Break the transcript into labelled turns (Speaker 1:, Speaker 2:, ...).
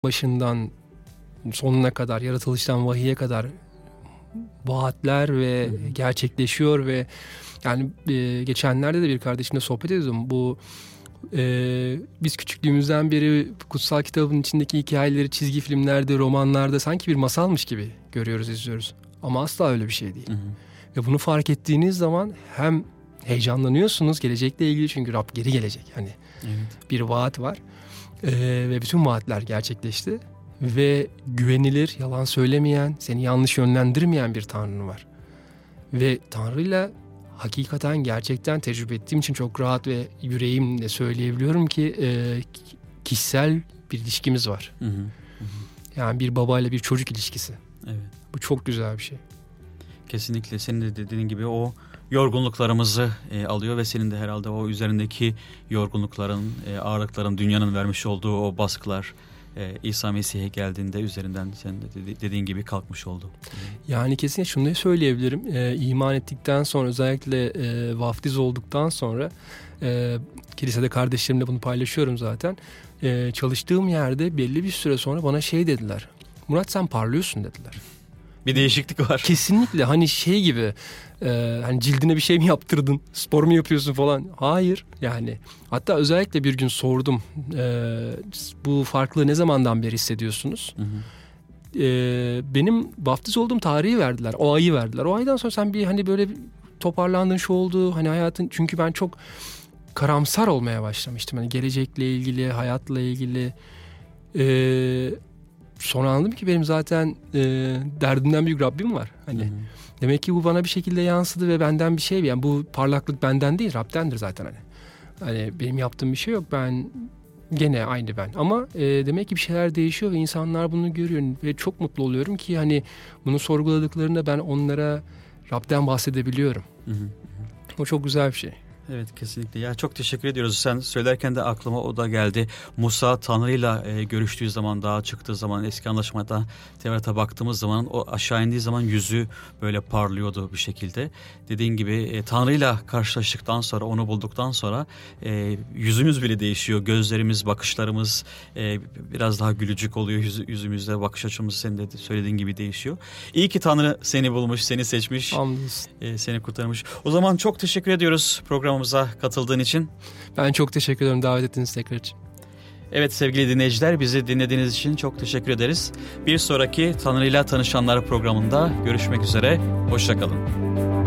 Speaker 1: başından sonuna kadar, yaratılıştan vahiye kadar vaatler ve gerçekleşiyor ve yani geçenlerde de bir kardeşimle sohbet ediyordum. Bu biz küçüklüğümüzden beri kutsal kitabın içindeki hikayeleri çizgi filmlerde, romanlarda sanki bir masalmış gibi görüyoruz, izliyoruz. Ama asla öyle bir şey değil. Ve bunu fark ettiğiniz zaman hem heyecanlanıyorsunuz gelecekle ilgili, çünkü Rab geri gelecek. Hani bir vaat var ve bütün vaatler gerçekleşti. Ve güvenilir, yalan söylemeyen, seni yanlış yönlendirmeyen bir Tanrı var. Ve Tanrı'yla hakikaten gerçekten tecrübe ettiğim için çok rahat ve yüreğimle söyleyebiliyorum ki kişisel bir ilişkimiz var. Yani bir babayla bir çocuk ilişkisi. Evet. Bu çok güzel bir şey.
Speaker 2: Kesinlikle senin de dediğin gibi o yorgunluklarımızı alıyor ve senin de herhalde o üzerindeki yorgunlukların, ağırlıkların, dünyanın vermiş olduğu o baskılar İsa Mesih'e geldiğinde üzerinden senin de dediğin gibi kalkmış oldu.
Speaker 1: Yani kesinlikle şunu da söyleyebilirim. İman ettikten sonra, özellikle vaftiz olduktan sonra, kilisede kardeşlerimle bunu paylaşıyorum zaten. Çalıştığım yerde belli bir süre sonra bana şey dediler. Murat, sen parlıyorsun dediler.
Speaker 2: Bir değişiklik var.
Speaker 1: Kesinlikle, hani şey gibi, hani cildine bir şey mi yaptırdın, spor mu yapıyorsun falan. Hayır yani. Hatta özellikle bir gün sordum, bu farklılığı ne zamandan beri hissediyorsunuz? Benim vaftiz olduğum tarihi verdiler, o ayı verdiler. O aydan sonra sen bir hani böyle toparlandın, şu oldu hani hayatın, çünkü ben çok karamsar olmaya başlamıştım. Hani gelecekle ilgili, hayatla ilgili. Sonra anladım ki benim zaten derdimden büyük Rabbim var. Hani demek ki bu bana bir şekilde yansıdı ve benden bir şey. Yani bu parlaklık benden değil, Rab'dendir zaten hani. Hani benim yaptığım bir şey yok. Ben gene aynı ben. Ama demek ki bir şeyler değişiyor ve insanlar bunu görüyor ve çok mutlu oluyorum ki hani bunu sorguladıklarında ben onlara Rab'den bahsedebiliyorum. O çok güzel bir şey.
Speaker 2: Evet, kesinlikle. Ya çok teşekkür ediyoruz. Sen söylerken de aklıma o da geldi. Musa Tanrı'yla görüştüğü zaman, dağa çıktığı zaman, eski anlaşmada Tevrat'a baktığımız zaman o aşağı indiği zaman yüzü böyle parlıyordu bir şekilde. Dediğin gibi Tanrı'yla karşılaştıktan sonra, onu bulduktan sonra yüzümüz bile değişiyor. Gözlerimiz, bakışlarımız biraz daha gülücük oluyor. Yüzümüzde bakış açımız senin de söylediğin gibi değişiyor. İyi ki Tanrı seni bulmuş, seni seçmiş, seni kurtarmış. O zaman çok teşekkür ediyoruz programımıza katıldığın için.
Speaker 1: Ben çok teşekkür ederim davet ettiğiniz tekrar için.
Speaker 2: Evet sevgili dinleyiciler, bizi dinlediğiniz için çok teşekkür ederiz. Bir sonraki Tanrı'yla Tanışanlar programında görüşmek üzere. Hoşça kalın.